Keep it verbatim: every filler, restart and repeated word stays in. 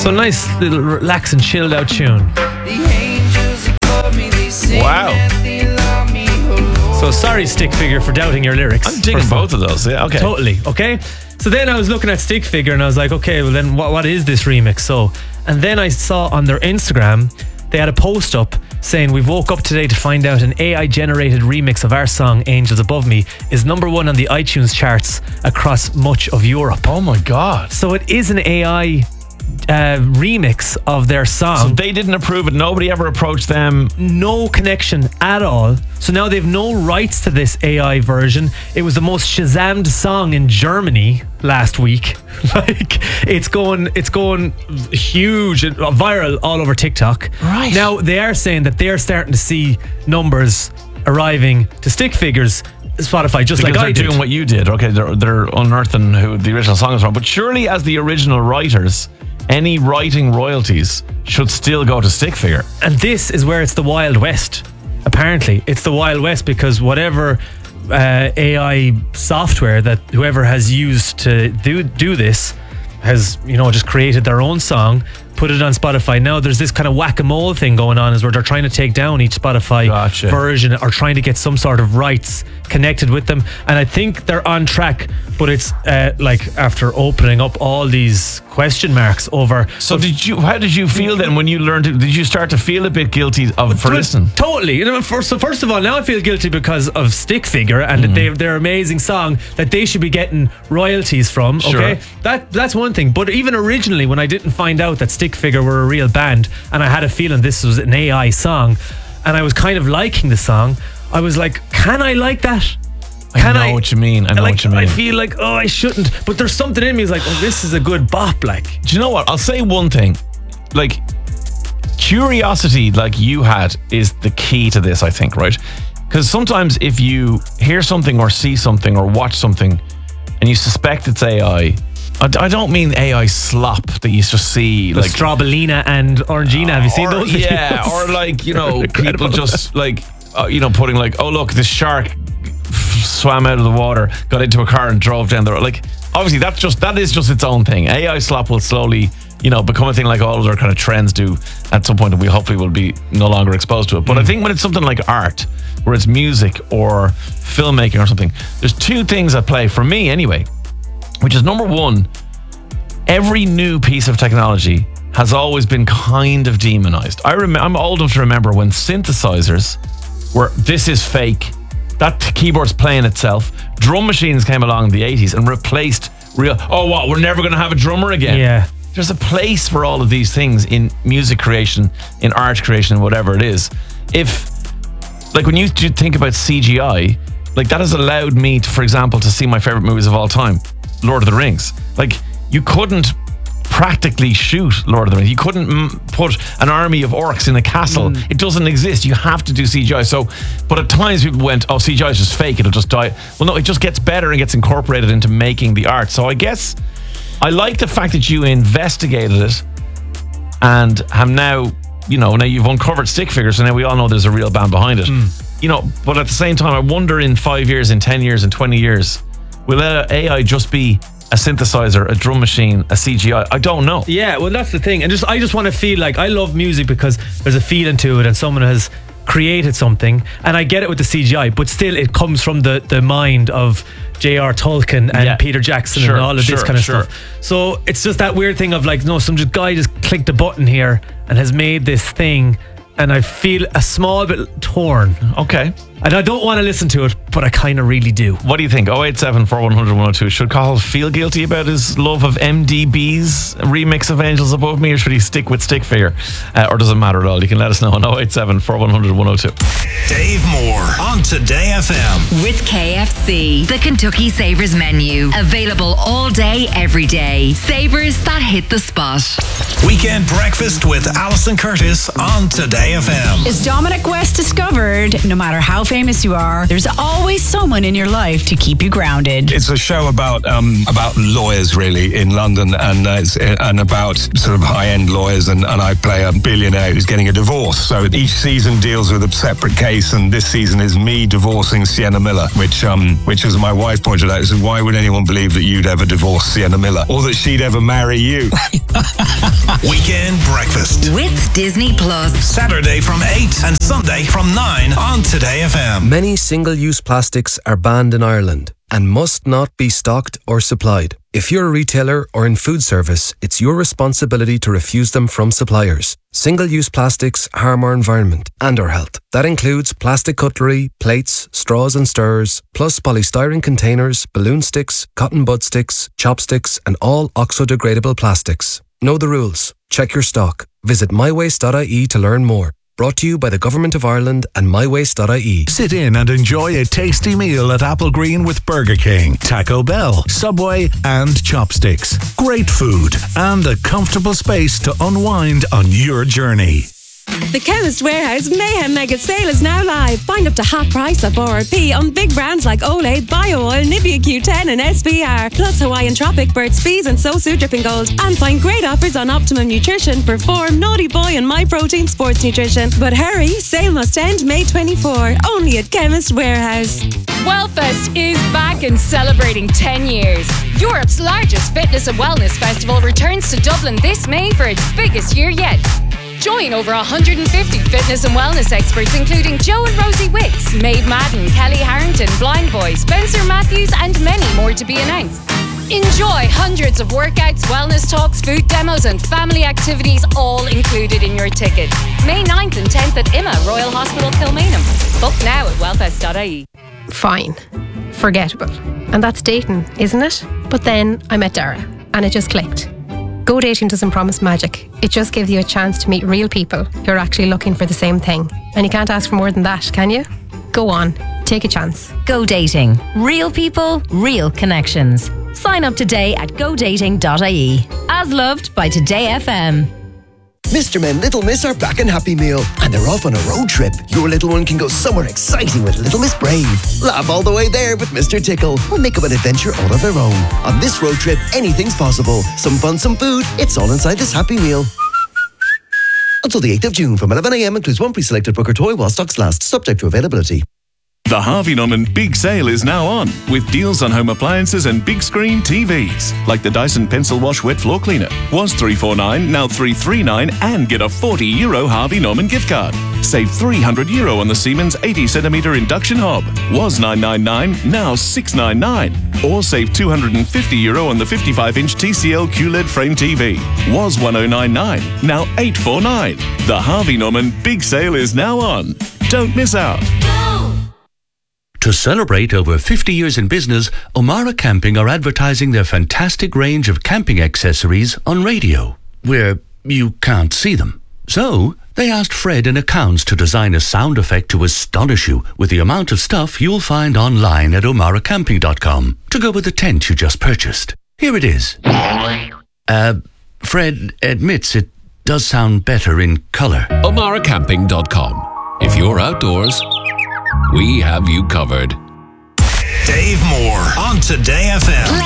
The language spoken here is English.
So nice little relaxing, chilled out tune. Wow. So sorry, Stick Figure, for doubting your lyrics. I'm digging both of those. Yeah, okay. Totally, okay? So then I was looking at Stick Figure and I was like, okay, well then what, what is this remix? So, and then I saw on their Instagram, they had a post up saying, "We've woke up today to find out an A I generated remix of our song Angels Above Me is number one on the iTunes charts across much of Europe." Oh my God. So it is an A I uh, remix of their song. So they didn't approve it. Nobody ever approached them. No connection at all. So now they've no rights to this A I version. It was the most Shazammed song in Germany last week. Like it's going, it's going huge, viral all over TikTok. Right. Now they are saying that they are starting to see numbers arriving to Stick Figures Spotify, just because like I they're did. doing what you did. Okay, they're they're unearthing who the original song is from. But surely, as the original writers, any writing royalties should still go to Stick Figure. And this is where it's the Wild West. Apparently, it's the Wild West because whatever uh, A I software that whoever has used to do do this has, you know, just created their own song, put it on Spotify. Now there's this kind of whack-a-mole thing going on, is where they're trying to take down each Spotify Gotcha. version or trying to get some sort of rights connected with them. And I think they're on track, but it's uh, like after opening up all these question marks over. So did you? How did you feel then when you learned it? Did you start to feel a bit guilty of for listening? Totally. You know, first, so first of all, now I feel guilty because of Stick Figure and mm-hmm. they, their amazing song that they should be getting royalties from. Sure. Okay, that that's one thing. But even originally, when I didn't find out that Stick Figure were a real band, and I had a feeling this was an A I song, and I was kind of liking the song, I was like, can I like that? Can I know I, what you mean. I know like, what you mean. I feel like, oh, I shouldn't. But there's something in me is like, oh, this is a good bop. Like, do you know what? I'll say one thing. Like, curiosity, like you had, is the key to this, I think, right? Because sometimes if you hear something or see something or watch something and you suspect it's A I, I, I don't mean A I slop that you just see, the like Strobelina and Orangina. Have you seen or, those videos? Yeah, or like, you know, people just like, uh, you know, putting like, oh look, this shark swam out of the water, got into a car and drove down the road. Like, obviously that's just, that is just its own thing. A I slop will slowly, you know, become a thing like all other kind of trends do at some point, and we hopefully will be no longer exposed to it. But mm. I think when it's something like art, where it's music or filmmaking or something, there's two things at play for me anyway, which is number one, every new piece of technology has always been kind of demonized. I rem- I'm old enough to remember when synthesizers were, this is fake, that keyboard's playing itself. Drum machines came along in the eighties and replaced real, oh what, we're never going to have a drummer again. Yeah. There's a place for all of these things in music creation, in art creation, whatever it is. If, like when you do think about C G I, like that has allowed me to, for example, to see my favorite movies of all time, Lord of the Rings. Like you couldn't practically shoot Lord of the Rings. You couldn't m- put an army of orcs in a castle. Mm. It doesn't exist. You have to do C G I. So, but at times people went, oh, C G I is just fake. It'll just die. Well, no, it just gets better and gets incorporated into making the art. So I guess I like the fact that you investigated it and have now, you know, now you've uncovered Stick Figure. So now we all know there's a real band behind it. Mm. You know, but at the same time, I wonder in five years, in ten years, in twenty years, will A I just be a synthesizer, a drum machine, a C G I? I don't know. Yeah, well, that's the thing. And just I just want to feel like I love music because there's a feeling to it and someone has created something, and I get it with the C G I, but still it comes from the, the mind of J R Tolkien and yeah. Peter Jackson sure, and all of sure, this kind of sure. stuff. So it's just that weird thing of like, no, some just guy just clicked a button here and has made this thing, and I feel a small bit torn. Okay. And I don't want to listen to it, but I kind of really do. What do you think? oh eight seven, four one zero zero, one oh two. Should Cathal feel guilty about his love of M D B's remix of Angels Above Me, or should he stick with Stick Figure? Uh, or does it matter at all? You can let us know on oh eight seven, four one zero zero, one oh two. Dave Moore on Today F M. With K F C, the Kentucky Savers menu. Available all day, every day. Savers that hit the spot. Weekend breakfast with Alison Curtis on Today F M. As Dominic West discovered, no matter how famous you are, there's always always someone in your life to keep you grounded. It's a show about um, about lawyers, really, in London, and uh, it's, uh, and about sort of high-end lawyers, and, and I play a billionaire who's getting a divorce. So each season deals with a separate case, and this season is me divorcing Sienna Miller, which, um, which as my wife pointed out, is why would anyone believe that you'd ever divorce Sienna Miller, or that she'd ever marry you? Weekend Breakfast with Disney Plus. Saturday from eight and Sunday from nine on Today F M. Many single-use plastics are banned in Ireland and must not be stocked or supplied. If you're a retailer or in food service, it's your responsibility to refuse them from suppliers. Single-use plastics harm our environment and our health. That includes plastic cutlery, plates, straws and stirrers, plus polystyrene containers, balloon sticks, cotton bud sticks, chopsticks, and all oxo-degradable plastics. Know the rules. Check your stock. Visit my waste dot I E to learn more. Brought to you by the Government of Ireland and my waste dot I E. Sit in and enjoy a tasty meal at Apple Green with Burger King, Taco Bell, Subway and Chopsticks. Great food and a comfortable space to unwind on your journey. The Chemist Warehouse Mayhem Mega Sale is now live. Find up to half price of R R P on big brands like Olay, BioOil, Nivea Q ten and S B R. Plus Hawaiian Tropic, Burt's Bees and Sosu Dripping Gold. And find great offers on Optimum Nutrition, Perform, Naughty Boy and My Protein Sports Nutrition. But hurry, sale must end May twenty-fourth. Only at Chemist Warehouse. Wellfest is back and celebrating ten years. Europe's largest fitness and wellness festival returns to Dublin this May for its biggest year yet. Join over one hundred fifty fitness and wellness experts, including Joe and Rosie Wicks, Maeve Madden, Kelly Harrington, Blind Boy, Spencer Matthews, and many more to be announced. Enjoy hundreds of workouts, wellness talks, food demos, and family activities, all included in your ticket. May ninth and tenth at I M A Royal Hospital, Kilmainham. Book now at wellfest dot I E. Fine. Forgettable. And that's dating, isn't it? But then I met Dara, and it just clicked. Go Dating doesn't promise magic. It just gives you a chance to meet real people who are actually looking for the same thing. And you can't ask for more than that, can you? Go on, take a chance. Go Dating. Real people, real connections. Sign up today at go dating dot I E. As loved by Today F M. Mister Men Little Miss are back in Happy Meal, and they're off on a road trip. Your little one can go somewhere exciting with Little Miss Brave. Laugh all the way there with Mister Tickle, or make up an adventure all of their own. On this road trip, anything's possible. Some fun, some food. It's all inside this Happy Meal. Until the eighth of June from eleven a.m. includes one pre-selected Booker toy while stocks last, subject to availability. The Harvey Norman Big Sale is now on, with deals on home appliances and big screen T Vs, like the Dyson Pencil Wash Wet Floor Cleaner. Was three forty-nine, now three thirty-nine, and get a forty euro Harvey Norman gift card. Save three hundred euro on the Siemens eighty centimetre induction hob. Was nine ninety-nine, now six ninety-nine. Or save two hundred fifty euro on the fifty-five inch T C L Q L E D frame T V. Was ten ninety-nine, now eight forty-nine. The Harvey Norman Big Sale is now on. Don't miss out. To celebrate over fifty years in business, O'Mara Camping are advertising their fantastic range of camping accessories on radio, where you can't see them. So, they asked Fred in accounts to design a sound effect to astonish you with the amount of stuff you'll find online at omara camping dot com to go with the tent you just purchased. Here it is. Uh, Fred admits it does sound better in colour. omara camping dot com. If you're outdoors, we have you covered. Dave Moore on Today F M.